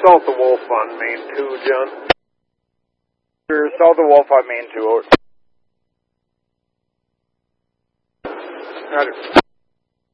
Salt the Wolf on Main 2, John. Salt the Wolf on Main 2. Roger.